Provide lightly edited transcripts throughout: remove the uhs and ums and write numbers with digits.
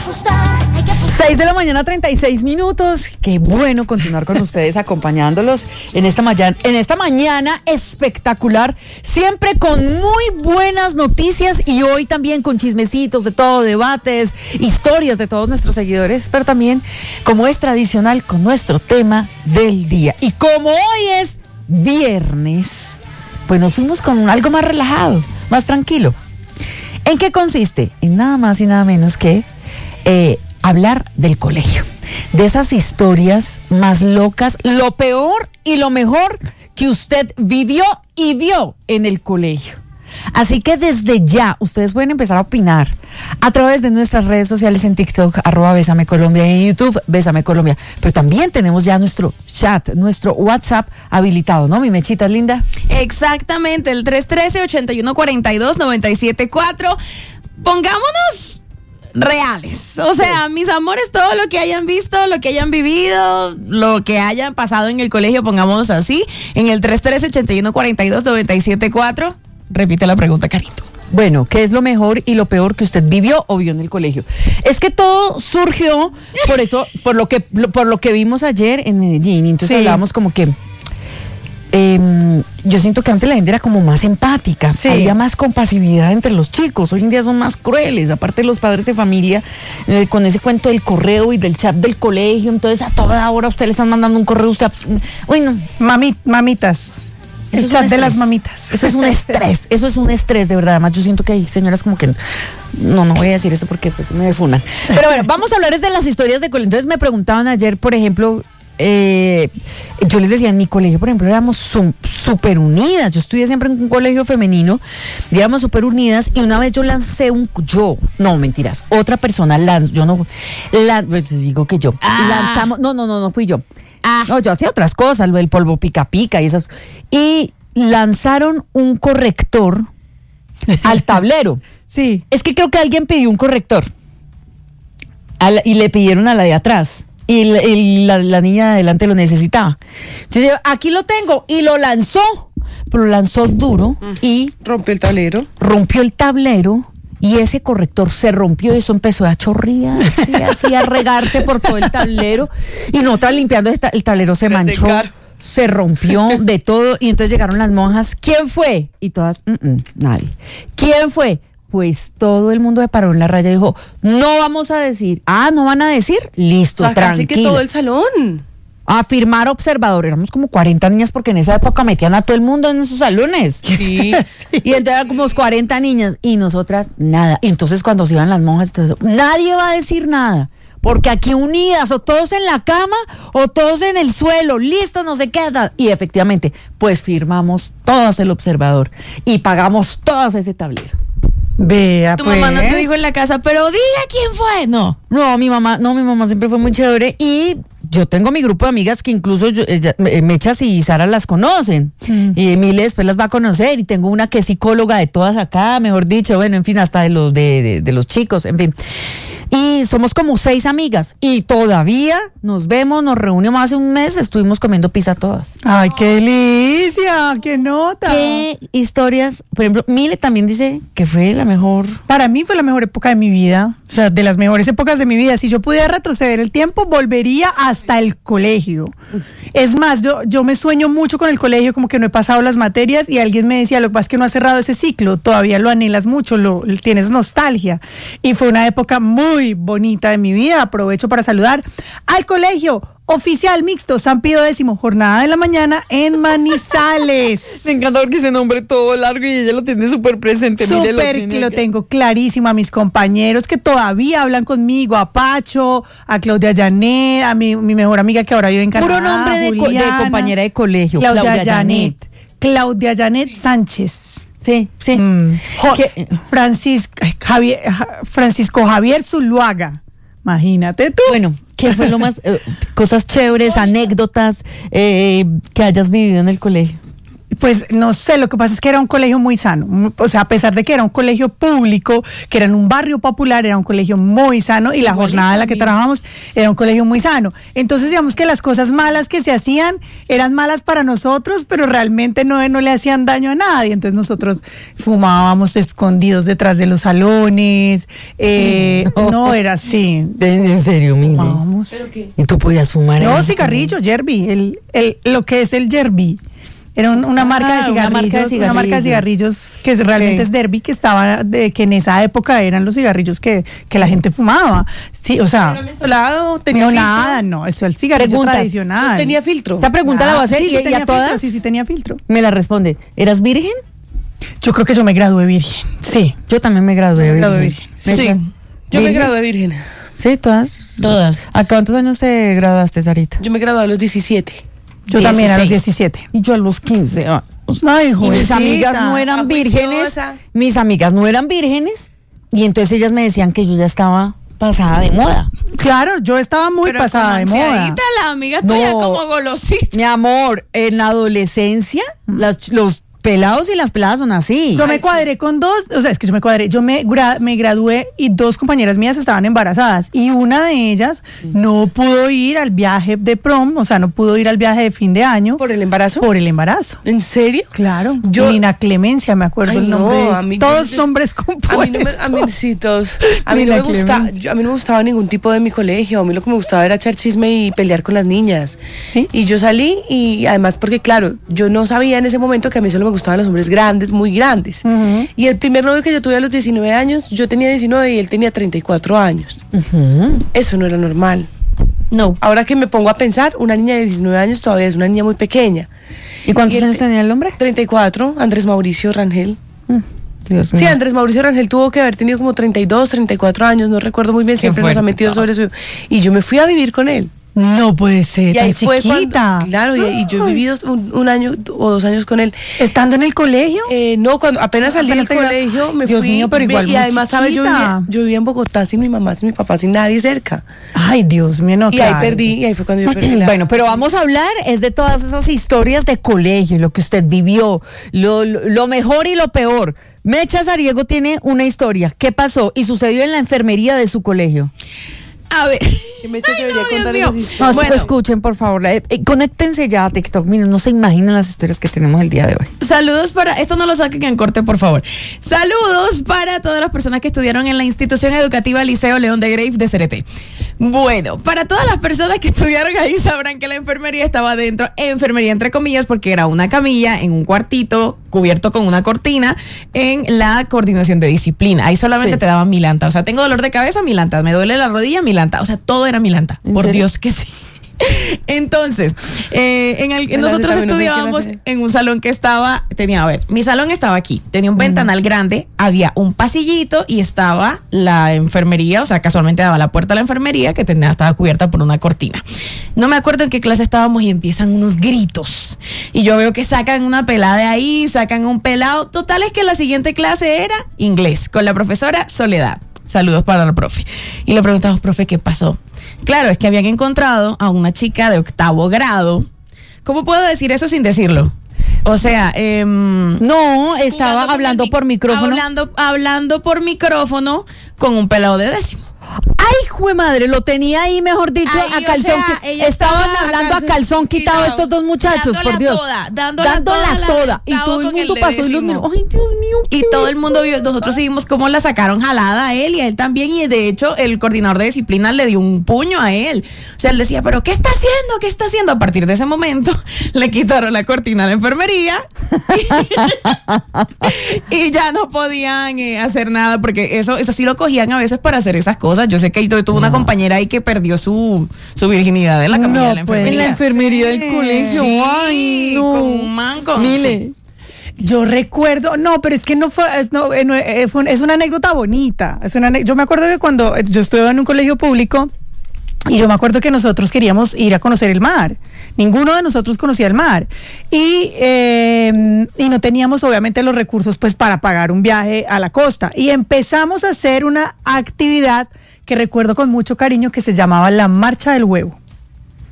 6 de la mañana, 36 minutos. Qué bueno continuar con ustedes, acompañándolos en esta mañana espectacular, siempre con muy buenas noticias y hoy también con chismecitos de todo, debates, historias de todos nuestros seguidores, pero también, como es tradicional, con nuestro tema del día. Y como hoy es viernes, pues nos fuimos con algo más relajado, más tranquilo. ¿En qué consiste? En nada más y nada menos que hablar del colegio, de esas historias más locas, lo peor y lo mejor que usted vivió y vio en el colegio. Así que desde ya ustedes pueden empezar a opinar a través de nuestras redes sociales en TikTok, @BésameColombia, y en YouTube, Bésame Colombia. Pero también tenemos ya nuestro chat, nuestro WhatsApp habilitado, ¿no, mi Mechita linda? Exactamente, el 313-8142-974. Pongámonos reales, o sea, mis amores, todo lo que hayan visto, lo que hayan vivido, lo que hayan pasado en el colegio, pongámonos así, en el 313-8142-974. Repite la pregunta, Carito. Bueno, ¿qué es lo mejor y lo peor que usted vivió o vio en el colegio? Es que todo surgió por eso, por lo que vimos ayer en Medellín. Entonces hablábamos como que yo siento que antes la gente era como más empática, había más compasividad entre los chicos. Hoy en día son más crueles, aparte los padres de familia, con ese cuento del correo y del chat del colegio. Entonces a toda hora usted le están mandando un correo, usted, bueno, mamitas. El chat de las mamitas. Eso es un estrés, de verdad. Además, yo siento que hay señoras como que no voy a decir eso porque después me defunan. Pero bueno, vamos a hablar de las historias de colegio. Entonces me preguntaban ayer, por ejemplo, yo les decía, en mi colegio, por ejemplo, éramos súper unidas. Yo estudié siempre en un colegio femenino, éramos súper unidas, y una vez yo lancé otra persona lanzó, pues digo que yo, lanzamos, no fui yo. No, yo hacía otras cosas, lo del polvo pica pica y esas. Y lanzaron un corrector al tablero. Sí. Es que creo que alguien pidió un corrector. Y le pidieron a la de atrás. Y la niña de adelante lo necesitaba. Entonces yo, aquí lo tengo. Y lo lanzó. Pero lo lanzó duro y rompió el tablero. Y ese corrector se rompió y eso empezó a chorrear, así a regarse por todo el tablero. Y nosotras limpiando el tablero se manchó, se rompió de todo. Y entonces llegaron las monjas. ¿Quién fue? Y todas, nadie. ¿Quién fue? Pues todo el mundo se paró en la raya y dijo, no vamos a decir. ¿No van a decir? Listo, tranquila. Así que todo el salón. A firmar observador. Éramos como 40 niñas porque en esa época metían a todo el mundo en esos salones. Sí. Y entonces eran como 40 niñas y nosotras nada. Y entonces cuando se iban las monjas, entonces, nadie va a decir nada. Porque aquí unidas, o todos en la cama o todos en el suelo, listo, no sé qué. Y efectivamente, pues firmamos todas el observador y pagamos todas ese tablero. Vea, tu mamá no te dijo en la casa, pero diga quién fue. No, mi mamá siempre fue muy chévere. Y yo tengo mi grupo de amigas que incluso Mechas y Sara las conocen. Y Emile después las va a conocer. Y tengo una que es psicóloga de todas acá, mejor dicho, bueno, en fin, hasta de los chicos, en fin. Y somos como 6 amigas y todavía nos vemos, nos reunimos. Hace un mes estuvimos comiendo pizza todas. ¡Ay, qué delicia! ¡Qué nota! ¿Qué historias? Por ejemplo, Mile también dice que fue la mejor. Para mí fue la mejor época de mi vida. O sea, de las mejores épocas de mi vida. Si yo pudiera retroceder el tiempo, volvería hasta el colegio. Es más, yo me sueño mucho con el colegio, como que no he pasado las materias, y alguien me decía, lo que pasa es que no has cerrado ese ciclo, todavía lo anhelas mucho, tienes nostalgia. Y fue una época muy bonita de mi vida. Aprovecho para saludar al colegio oficial mixto San Pío X, jornada de la mañana en Manizales. Me encanta porque ese nombre todo largo y ella lo tiene súper presente. Súper que lo tengo clarísimo. A mis compañeros que todavía hablan conmigo, a Pacho, a Claudia Janet, a mi mejor amiga que ahora vive en Canadá. Puro nombre de compañera de colegio. Claudia Janet. Claudia Janet Sánchez. Sí. Francisco Javier Zuluaga. Imagínate tú. Bueno, ¿qué fue lo más, cosas chéveres, anécdotas que hayas vivido en el colegio? Pues no sé, lo que pasa es que era un colegio muy sano. O sea, a pesar de que era un colegio público, que era en un barrio popular, era un colegio muy sano y la jornada en la que trabajamos era un colegio muy sano. Entonces, digamos que las cosas malas que se hacían eran malas para nosotros, pero realmente no le hacían daño a nadie. Entonces, nosotros fumábamos escondidos detrás de los salones. No era así. ¿En serio, Mile? Fumábamos. ¿Y tú podías fumar? No, cigarrillo, Yerby, lo que es el Yerby. Era una marca de cigarrillos, una marca de cigarrillos que realmente es Derby, que estaba, que en esa época eran los cigarrillos que la gente fumaba. Sí, o sea, ¿Tenía no filtro? nada, no, eso es el cigarrillo tradicional. ¿Tenía filtro? Esta pregunta la voy a hacer Sí, y tenía a todas filtro, sí tenía filtro. me la responde. ¿Eras virgen? Yo creo que yo me gradué virgen, sí. Yo también me gradué Yo me gradué virgen. virgen. Sí, ¿Mechas? yo me ¿Virgen? gradué virgen. Sí, todas. Todas. ¿A cuántos años te graduaste, Sarita? Yo me gradué a los 17. Yo también a los 16. 17. Y yo a los 15 años. Ay, Y mis jovencita. amigas no eran vírgenes. Juiciosa. Mis amigas no eran vírgenes. Y entonces ellas me decían que yo ya estaba pasada de moda. Claro, yo estaba muy Pero pasada de como moda. ancianita, la amiga tuya No. como golosita. Mi amor, en la adolescencia, los pelados y las peladas son así. Yo me cuadré con dos, o sea, es que yo me cuadré, me gradué y dos compañeras mías estaban embarazadas y una de ellas no pudo ir al viaje de prom, o sea, no pudo ir al viaje de fin de año ¿Por el embarazo? por el embarazo. ¿En serio? Claro, Yo- Lina Clemencia, me acuerdo Ay, el nombre. no, de- a mí- todos yo- nombres A compuestos. mí no me, a mí, sí, todos. A mí no Lina me gusta, Clemencia. a mí no me gustaba ningún tipo de mi colegio. A mí lo que me gustaba era echar chisme y pelear con las niñas. ¿Sí? Y yo salí y además porque claro, yo no sabía en ese momento que a mí solo me gustaban los hombres grandes, muy grandes. Ujú. Y el primer novio que yo tuve a los 19 años, yo tenía 19 y él tenía 34 años. Eso no era normal. No. Ahora que me pongo a pensar, una niña de 19 años todavía es una niña muy pequeña. ¿Y cuántos y años tenía el hombre? 34, Andrés Mauricio Rangel. Dios mío. Sí, Andrés Mauricio Rangel tuvo que haber tenido como 32, 34 años, no recuerdo muy bien, siempre nos ha fuerte metido todo. sobre eso. Y yo me fui a vivir con él. No puede ser, Y ahí tan fue chiquita. cuando, claro, y yo he vivido un año o 2 años con él. ¿Estando en el colegio? No, cuando apenas salí del Apenas te gra- colegio, me Dios fui. mío, pero igual y muy además, ¿sabes? chiquita. Yo vivía en Bogotá sin mi mamá, sin mi papá, sin nadie cerca. Ay, Dios mío, no, Y claro. ahí perdí, y ahí fue cuando yo perdí la... Bueno, pero vamos a hablar es de todas esas historias de colegio, lo que usted vivió, lo mejor y lo peor. Mecha Sariego tiene una historia. ¿Qué pasó? Y sucedió en la enfermería de su colegio. A ver. Que Mecha Ay, debería no, Dios contar mío. esas historias. No, Bueno. escuchen, por favor. Conéctense ya a TikTok. Miren, no se imaginan las historias que tenemos el día de hoy. Saludos para, esto no lo saquen en corte, por favor. Saludos para todas las personas que estudiaron en la institución educativa Liceo León de Grave de Cereté. Bueno, para todas las personas que estudiaron ahí sabrán que la enfermería estaba dentro, enfermería entre comillas, porque era una camilla en un cuartito cubierto con una cortina en la coordinación de disciplina. Ahí solamente Sí. te daban milanta. O sea, tengo dolor de cabeza, milanta. Me duele la rodilla, milanta. O sea, todo era milanta. ¿En Por serio? Dios que sí. Entonces, En nosotros las de estudiábamos clase. en un salón que mi salón estaba aquí, tenía un ventanal grande, había un pasillito y estaba la enfermería, o sea, casualmente daba la puerta a la enfermería que estaba cubierta por una cortina. No me acuerdo en qué clase estábamos y empiezan unos gritos. Y yo veo que sacan una pelada de ahí, sacan un pelado. Total es que la siguiente clase era inglés, con la profesora Soledad. Saludos para la profe. Y le preguntamos, profe, ¿qué pasó? Claro, es que habían encontrado a una chica de 8º grado. ¿Cómo puedo decir eso sin decirlo? O sea, No, estaba jugando con hablando el por micrófono. Hablando por micrófono con un pelado de 10º. Ay, jue madre, lo tenía ahí, mejor dicho, Ahí, a calzón. o sea, ella Estaban estaba hablando a calzón quitado quitado, estos dos muchachos, por dándola Dios. toda, dándola toda, Y todo el con el mundo pasó y los 10º. miró. Ay, Dios mío. Y todo el mundo vio, nosotros vimos cómo la sacaron jalada a él y a él también. Y de hecho, el coordinador de disciplina le dio un puño a él. O sea, él decía, ¿pero qué está haciendo? ¿Qué está haciendo? A partir de ese momento, le quitaron la cortina a la enfermería y ya no podían hacer nada, porque eso sí lo cogían a veces para hacer esas cosas. Yo sé que yo tuve una compañera ahí que perdió su virginidad en la camilla de la pues. enfermería. En la enfermería del colegio. Sí, Ay, no. con un man con... Mire. Yo recuerdo, no, pero es que no fue, es una anécdota bonita. Yo me acuerdo que cuando yo estuve en un colegio público y yo me acuerdo que nosotros queríamos ir a conocer el mar. Ninguno de nosotros conocía el mar y no teníamos obviamente los recursos pues para pagar un viaje a la costa y empezamos a hacer una actividad que recuerdo con mucho cariño que se llamaba la Marcha del Huevo.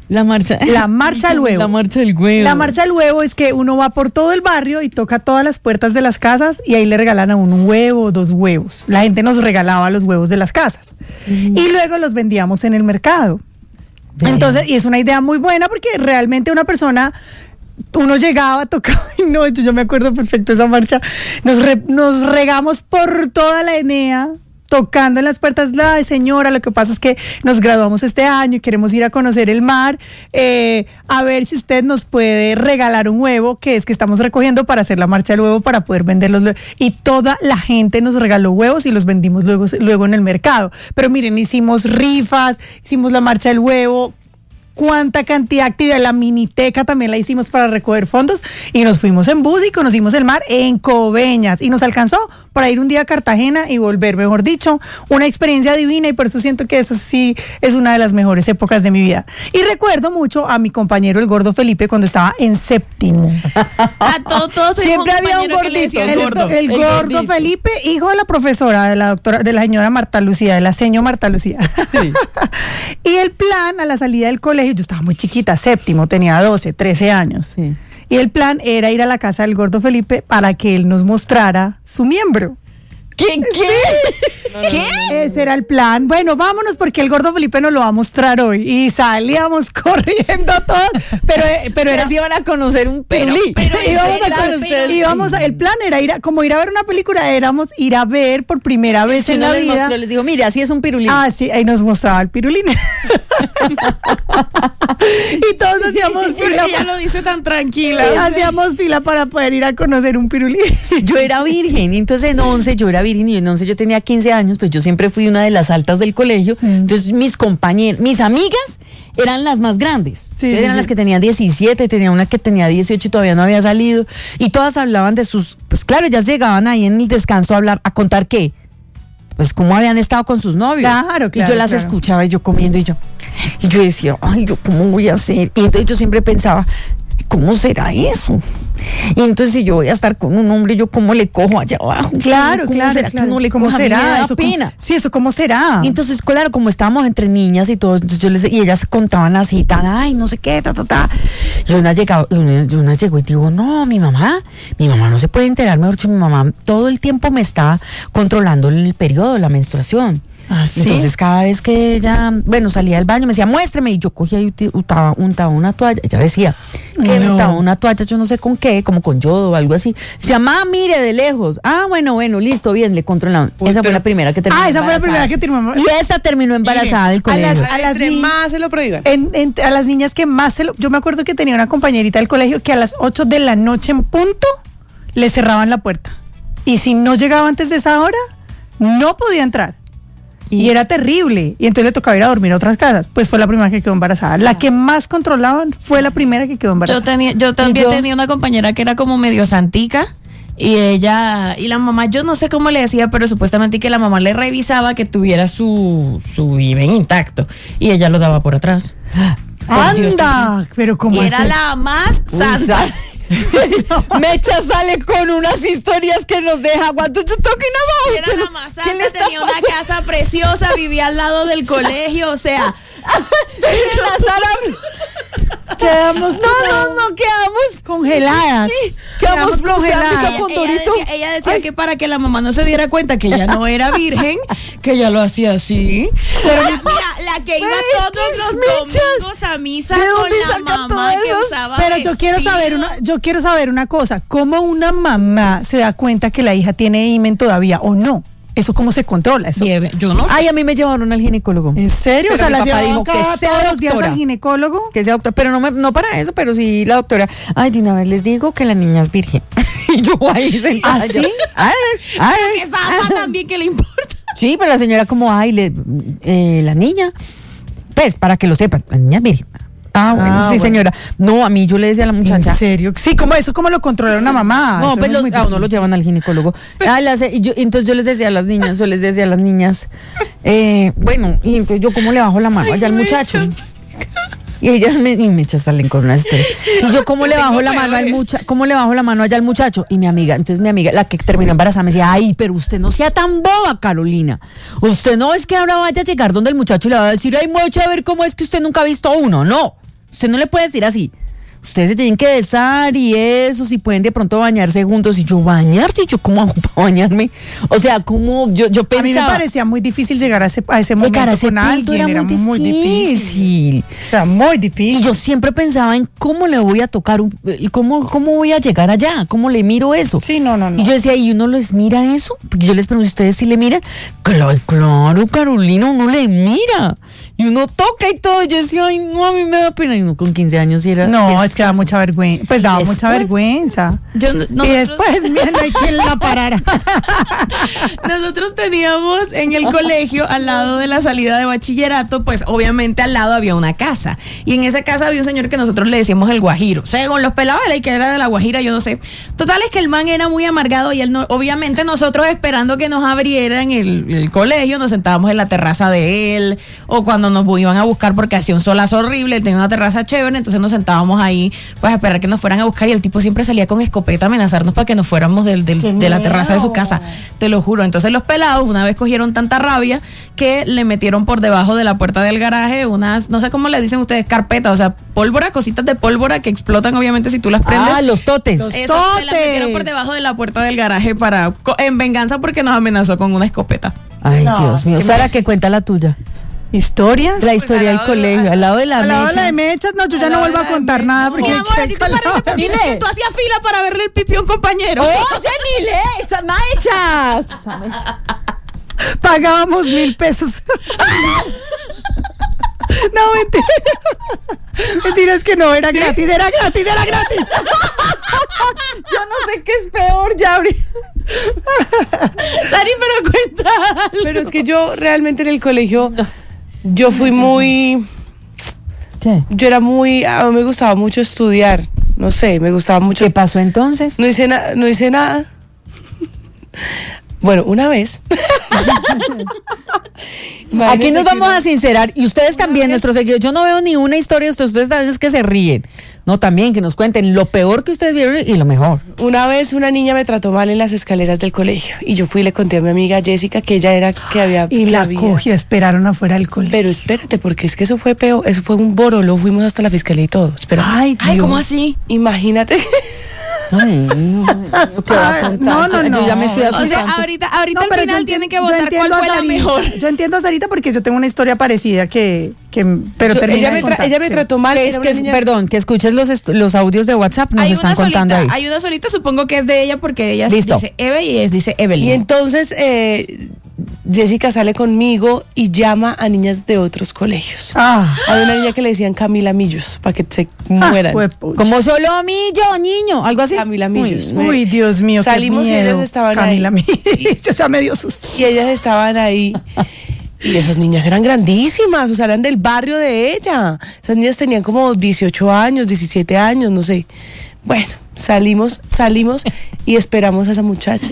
La marcha. La marcha al huevo. La marcha del huevo. La marcha del huevo es que uno va por todo el barrio y toca todas las puertas de las casas y ahí le regalan a uno un huevo o 2 huevos. La gente nos regalaba los huevos de las casas y luego los vendíamos en el mercado. Entonces, y es una idea muy buena porque realmente uno llegaba, tocaba, y no, yo me acuerdo perfecto de esa marcha, nos regamos por toda la Enea, tocando en las puertas, la señora, lo que pasa es que nos graduamos este año y queremos ir a conocer el mar, a ver si usted nos puede regalar un huevo, que es que estamos recogiendo para hacer la marcha del huevo, para poder venderlos, y toda la gente nos regaló huevos y los vendimos luego en el mercado. Pero miren, hicimos rifas, hicimos la marcha del huevo, cuánta cantidad de actividad, la miniteca también la hicimos para recoger fondos y nos fuimos en bus y conocimos el mar en Coveñas y nos alcanzó para ir un día a Cartagena y volver, mejor dicho, una experiencia divina y por eso siento que esa sí es una de las mejores épocas de mi vida. Y recuerdo mucho a mi compañero el gordo Felipe cuando estaba en séptimo. Todos Siempre había un gordito. El gordo Felipe, hijo de la profesora, de la doctora, de la señora Marta Lucía, de la señora Marta Lucía. Sí. Y el plan a la salida del colegio, yo estaba muy chiquita, séptimo, tenía 12, 13 años. Sí. Y el plan era ir a la casa del gordo Felipe para que él nos mostrara su miembro. ¿Qué? ¿Qué? Ese era el plan. Bueno, vámonos porque el gordo Felipe nos lo va a mostrar hoy. Y salíamos corriendo todos, pero era... iban a conocer un pirulí. El plan era ir a ver una película, éramos ir a ver por primera vez en la vida. Les digo, mire, así es un pirulín. Ah, sí, ahí nos mostraba el pirulín. Y todos hacíamos fila. Ella lo dice tan tranquila. Hacíamos fila para poder ir a conocer un pirulín. Yo era virgen, entonces en 11 yo era virgen y en 11 yo tenía 15 años, pues yo siempre fui una de las altas del colegio. Entonces mis amigas eran las más grandes. Sí, eran las que tenían 17, tenía una que tenía 18 y todavía no había salido. Y todas hablaban de pues claro, ellas llegaban ahí en el descanso a contar qué. Pues cómo habían estado con sus novios. Claro. Y yo las escuchaba y yo comiendo y yo decía, ay, ¿yo cómo voy a hacer? Y entonces yo siempre pensaba, ¿cómo será eso? Y entonces si yo voy a estar con un hombre, ¿yo cómo le cojo allá abajo? Claro. ¿Será que no le ¿Cómo coja? será? Me da Eso, pena. Sí, eso ¿cómo será? Y entonces, claro, como estábamos entre niñas y todo, entonces y ellas contaban así, ay, no sé qué, Y una llegó y digo, no, mi mamá no se puede enterar, mejor dicho, mi mamá todo el tiempo me está controlando el periodo, la menstruación. ¿Ah, sí? Entonces cada vez que ella, salía del baño me decía, muéstreme, y yo cogía y untaba una toalla. Ella decía que untaba una toalla, yo no sé con qué, como con yodo o algo así. Decía, mamá, mire de lejos. Ah, bueno, listo, bien, le controlaron. Esa fue la primera que terminó esa fue la primera que terminó. Y esa terminó embarazada del colegio. A las más se lo prohíban. A las niñas que más yo me acuerdo que tenía una compañerita del colegio que a las 8 de la noche en punto le cerraban la puerta. Y si no llegaba antes de esa hora, no podía entrar. Y era terrible. Y entonces le tocaba ir a dormir a otras casas. Pues fue la primera que quedó embarazada. La que más controlaban fue la primera que quedó embarazada. Yo también tenía una compañera que era como medio santica. Y la mamá, yo no sé cómo le decía, pero supuestamente que la mamá le revisaba que tuviera su himen intacto. Y ella lo daba por atrás. ¡Anda! Pero como era la más santa. Mecha sale con unas historias que nos deja. What you talking about? Era la más santa, tenía una casa preciosa, vivía al lado del colegio, o sea. Quedamos quedamos congeladas. Quedamos congeladas. Ella decía que para que la mamá no se diera cuenta que ella no era virgen, que ella lo hacía así. Pero mira, la que iba todos los domingos a misa con la mamá que usaba Pero vestido. yo quiero saber una cosa, ¿cómo una mamá se da cuenta que la hija tiene himen todavía o no? ¿Eso cómo se controla? Eso. Yo no sé. Ay, a mí me llevaron al ginecólogo. ¿En serio? Pero o sea, la papá llevaban dijo que sea todos los días doctora. al ginecólogo. Que sea doctora, pero no para eso, pero sí la doctora. Ay, de una vez les digo que la niña es virgen. Y yo ahí sentada. ¿Ah, sí? Que zapa también, ¿qué le importa? Sí, pero la señora como, la niña, pues, para que lo sepan, la niña es virgen. Ah, bueno, sí, señora. No, a mí yo le decía a la muchacha. ¿En serio? Sí, ¿cómo la controla una mamá? No, eso pues no es uno lo llevan al ginecólogo. Entonces yo les decía a las niñas, bueno, y entonces yo cómo le bajo la mano allá al muchacho. Y ellas me salen con una historia. Y yo cómo le bajo la mano allá al muchacho. Y mi amiga, la que terminó embarazada, me decía, ay, pero usted no sea tan boba, Carolina. Usted no es que ahora vaya a llegar donde el muchacho y le va a decir, ay, mucha, a ver cómo es que usted nunca ha visto a uno. No. Usted no le puede decir así. Ustedes se tienen que besar y eso, si pueden de pronto bañarse juntos. Y yo, ¿bañarse? ¿Yo cómo hago para bañarme? O sea, como yo pensaba. A mí me parecía muy difícil llegar a ese momento llegar a ese con punto alguien. era muy difícil. O sea, muy difícil. Y yo siempre pensaba en cómo le voy a tocar, cómo voy a llegar allá, cómo le miro eso. Sí, no. Y yo decía, ¿y uno les mira eso? Porque yo les pregunto, ¿ustedes sí le miran? Claro, Carolina, uno le mira. Y uno toca y todo. Yo decía, ay, no, a mí me da pena. Y uno con 15 años sí era. No, es que da mucha vergüenza. Pues daba mucha vergüenza. Y después, mira, no hay quien la parara. Nosotros teníamos en el colegio, al lado de la salida de bachillerato, pues obviamente al lado había una casa. Y en esa casa había un señor que nosotros le decíamos el Guajiro. Según los pelados de la que era de la Guajira, yo no sé. Total es que el man era muy amargado y él no, obviamente nosotros esperando que nos abrieran el colegio, nos sentábamos en la terraza de él, o cuando nos iban a buscar porque hacía un solazo horrible, él tenía una terraza chévere, entonces nos sentábamos ahí pues a esperar que nos fueran a buscar y el tipo siempre salía con escopeta a amenazarnos para que nos fuéramos de la terraza de su casa, te lo juro. Entonces los pelados una vez cogieron tanta rabia que le metieron por debajo de la puerta del garaje unas, no sé cómo le dicen ustedes, carpetas, o sea, pólvora, cositas de pólvora que explotan obviamente si tú las prendes. Ah, los totes. Eso, se las metieron por debajo de la puerta del garaje en venganza porque nos amenazó con una escopeta. Ay, no, Dios mío. Sara, que cuenta la tuya. ¿Historias? La historia del colegio, al lado de la Al lado de la de mechas. mechas, no, yo ya no vuelvo a contar nada. Porque Mi amor, ¿a ti te parece poquito que tú hacías fila para verle el pipi a un compañero? ¡Oye, Mile! ¡Esas mechas! Pagábamos 1,000 pesos. No, mentira. Mentira, es que no, era gratis. Yo no sé qué es peor, ya. Dari, pero cuenta algo. Pero es que yo realmente en el colegio, yo fui muy... ¿Qué? Yo era muy... A mí me gustaba mucho estudiar. No sé, me gustaba mucho... ¿Qué pasó entonces? No hice nada. Bueno, una vez... Aquí nos vamos a sincerar, y ustedes también, nuestros seguidores. Yo no veo ni una historia, ustedes también es que se ríen. No, también que nos cuenten lo peor que ustedes vieron y lo mejor. Una vez una niña me trató mal en las escaleras del colegio y yo fui y le conté a mi amiga Jessica que ella era que había... Y que la había. cogí, esperaron afuera del colegio. Pero espérate, porque es que eso fue peor, eso fue un borolo, fuimos hasta la fiscalía y todo. Espérate. Ay, ¿cómo así? Imagínate. Ay, ¿qué va a contar? No. Yo ya me estoy O asustando. sea, ahorita No, al pero final yo tienen que yo votar cuál entiendo fue a la Sarita. mejor. Yo entiendo a Sarita porque yo tengo una historia parecida pero termina ella de contar, me sí. trató mal. Es era que, una niña- perdón, que escuches los audios de WhatsApp, nos están contando ahí. Hay una solita, supongo que es de ella porque ella Listo. dice Eve y ella dice Evelyn. Y entonces Jessica sale conmigo y llama a niñas de otros colegios. Hay una niña que le decían Camila Millos para que se mueran. Como solo niño, algo así. Camila Millos. Uy, Dios mío, Salimos qué y miedo. ellas estaban Camila ahí. Millos, ya me dio susto. Y ellas estaban ahí. Y esas niñas eran grandísimas, o sea, eran del barrio de ella. Esas niñas tenían como 18 años, 17 años, no sé. Bueno, salimos y esperamos a esa muchacha,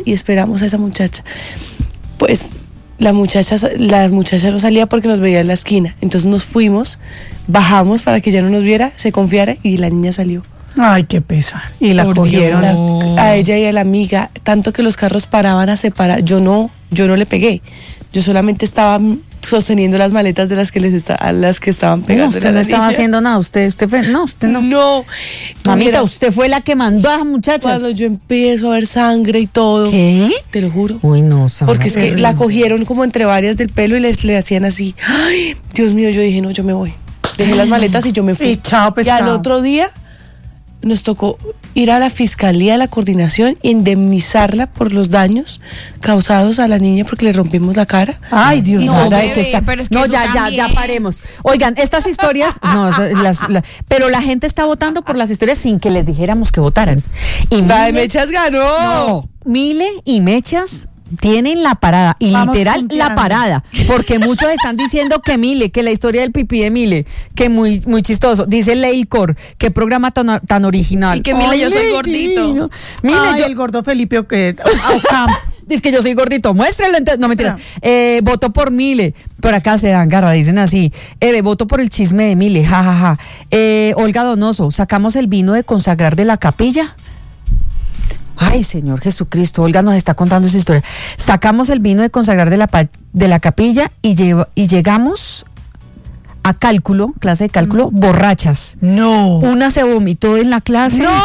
Pues la muchacha no salía porque nos veía en la esquina. Entonces nos fuimos, bajamos para que ella no nos viera, se confiara y la niña salió. Ay, qué pesar. Y la cogieron. A ella y a la amiga, tanto que los carros paraban a separar. Yo no le pegué. Yo solamente estaba sosteniendo las maletas de a las que estaban pegando. No, usted no estaba haciendo nada. Usted no. No. Mamita, usted fue la que mandó a las muchachas. Cuando yo empiezo a ver sangre y todo. ¿Qué? Te lo juro. Uy, no, Sara. Porque es que la cogieron como entre varias del pelo y le hacían así. Ay, Dios mío, yo dije, no, yo me voy. Dejé las maletas y yo me fui. Y chao, Y al pescado. otro día nos tocó ir a la fiscalía de la coordinación e indemnizarla por los daños causados a la niña porque le rompimos la cara. Ay, Dios mío. Sara, bebé, que está- pero es que no, tú ya también. paremos. Oigan, estas historias, pero la gente está votando por las historias sin que les dijéramos que votaran. Y La de Mile- Mechas ganó. No, Mile y Mechas tienen la parada, y Vamos literal punteando. la parada, porque muchos están diciendo que Mile, que la historia del pipí de Mile, que muy chistoso. Dice Leilcor, qué programa tan original. Y que Mile, yo soy Ay, gordito. niño. Mile, Ay, yo... el gordo Felipe Ocampo. Dice que yo soy gordito, muéstralo. No, mentiras. Voto por Mile. Por acá se dan garra, dicen así. Voto por el chisme de Mile, jajaja. Olga Donoso, ¿sacamos el vino de consagrar de la capilla? Ay, Señor Jesucristo, Olga nos está contando su historia. Sacamos el vino de consagrar de la capilla y llegamos a cálculo, clase de cálculo, borrachas. No. Una se vomitó en la clase. ¡No!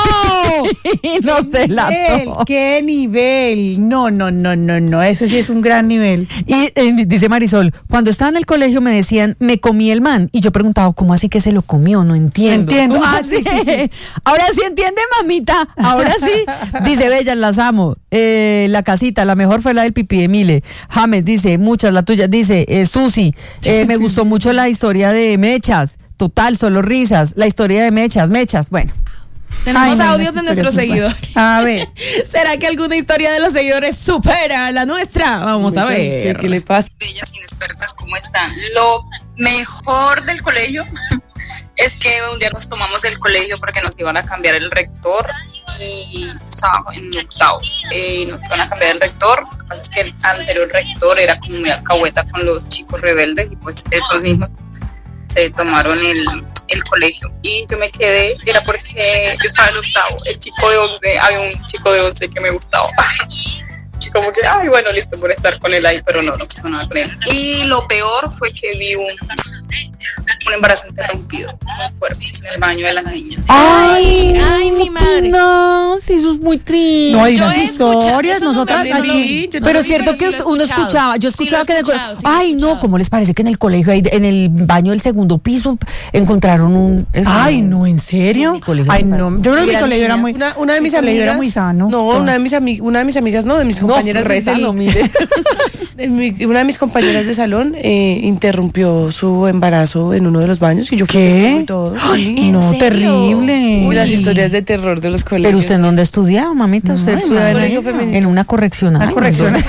Y nos delató. ¿Qué nivel? No. Ese sí es un gran nivel. Y dice Marisol, cuando estaba en el colegio me decían, me comí el man. Y yo preguntaba, ¿cómo así que se lo comió? No entiendo. Entiendo. ¿Cómo Sí. Ahora sí entiende, mamita. Ahora sí. Dice, bellas, las amo. La casita, la mejor fue la del pipí de Mile. James dice, muchas, la tuya. Dice, Susi, me gustó mucho la historia de Mechas. Total, solo risas. La historia de Mechas. Bueno. Tenemos Ay, no, audios de esa nuestros historia es muy seguidores. buena. A ver. ¿Será que alguna historia de los seguidores supera la nuestra? Vamos a ver. ¿Qué le pasa? Bellas inexpertas, ¿cómo están? Lo mejor del colegio es que un día nos tomamos del colegio porque nos iban a cambiar el rector y estaba en octavo y nos iban a cambiar el rector. Lo que pasa es que el anterior rector era como muy alcahueta con los chicos rebeldes y pues esos mismos se tomaron el colegio y yo me quedé, era porque yo estaba en octavo, el chico de 11, había un chico de 11 que me gustaba. Y como que, ay, bueno, listo por estar con él ahí, pero no pasó nada con él. Y lo peor fue que vi un embarazo interrumpido, muy fuerte, en el baño de las niñas. Ay, mi madre. No, sí, eso es muy triste. No hay Yo unas he escuchado, historias, eso no nosotras me lo vi, aquí. yo no Pero lo es vi, cierto pero que sí lo he uno escuchado. escuchaba, yo Sí lo he escuchaba que en el escuchado, sí lo he ay no, escuchado. ¿cómo les parece que en el colegio, ahí, en el baño del segundo piso, encontraron un... Ay, no, ¿en serio? En mi colegio Ay, sí no. pasó. Yo creo que mi Era colegio era niña. muy. Una de mis mi colegio amigas era muy sano. No, una de mis amigas, no, de mis compañeras re sano, salón. mire. Una de mis compañeras de salón interrumpió su embarazo en uno de los baños y yo fui ¿Qué? testigo y todo. Sí. ¿En No, serio? terrible. Y las historias de terror de los colegios. Pero usted en dónde estudiaba, mamita, usted Ay, estudiaba colegio femenino. en una correccional. Una correccional.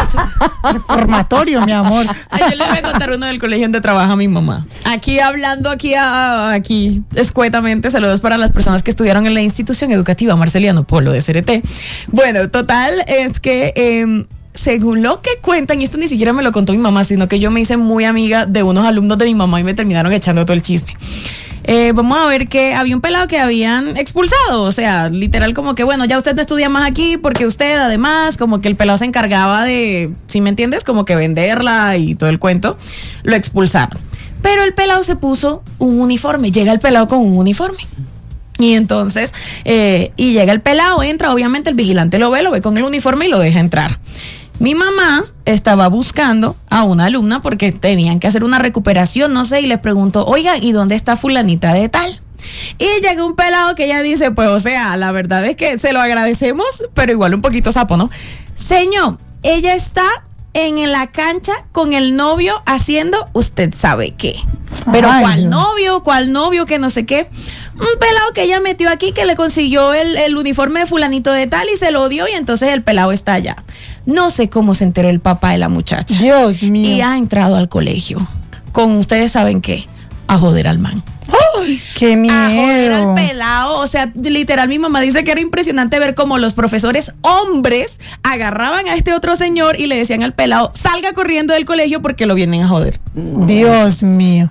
Reformatorio, mi amor. Ay, yo les voy a contar uno del colegio donde trabaja mi mamá. Aquí hablando, aquí escuetamente, saludos para las personas que estudiaron en la institución educativa Marceliano Polo de CRT. Bueno, total, es que según lo que cuentan, y esto ni siquiera me lo contó mi mamá, sino que yo me hice muy amiga de unos alumnos de mi mamá y me terminaron echando todo el chisme. Vamos a ver que había un pelado que habían expulsado, o sea, literal como que, bueno, ya usted no estudia más aquí porque usted además, como que el pelado se encargaba de, ¿sí me entiendes? Como que venderla y todo el cuento, lo expulsaron. Pero el pelado se puso un uniforme, llega el pelado con un uniforme. Y entonces, y llega el pelado, entra, obviamente el vigilante lo ve con el uniforme y lo deja entrar. Mi mamá estaba buscando a una alumna porque tenían que hacer una recuperación, no sé, y les preguntó, oiga, ¿y dónde está fulanita de tal? Y llega un pelado que ella dice, pues, o sea, la verdad es que se lo agradecemos, pero igual un poquito sapo, ¿no? Señor, ella está en la cancha con el novio haciendo usted sabe qué. Pero Ay, ¿cuál novio? Que no sé qué. Un pelado que ella metió aquí que le consiguió el uniforme de fulanito de tal y se lo dio y entonces el pelado está allá. No sé cómo se enteró el papá de la muchacha. Dios mío. Y ha entrado al colegio. Con ustedes saben qué, a joder al man. Qué A joder al miedo. pelado. O sea, literal, mi mamá dice que era impresionante ver cómo los profesores hombres agarraban a este otro señor y le decían al pelado, salga corriendo del colegio porque lo vienen a joder. Dios mío.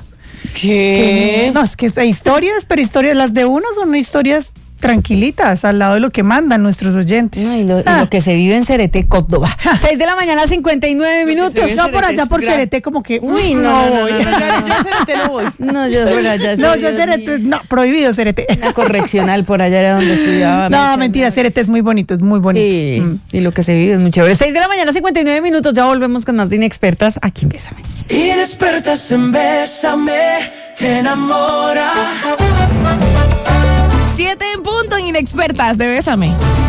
¿Qué? No, es que hay historias, pero historias, las de uno son historias tranquilitas, al lado de lo que mandan nuestros oyentes. No, y lo que se vive en Cerete, Córdoba. 6 de la mañana, 59 minutos. se ve en No, por Cerete allá es por gran- Cerete como que, Uy, no, voy. Yo a Cerete no voy. No, yo por allá. No, sí, yo Dios Cerete, mío. no, prohibido Cerete. Una correccional por allá era donde estudiaba. No, mentira, Cerete es muy bonito, es muy bonito. Sí, y lo que se vive es muy chévere. 6 de la mañana, 59 minutos. Ya volvemos con más de Inexpertas aquí en Bésame. Inexpertas en Bésame, te enamora. 7 en punto en Inexpertas de Bésame.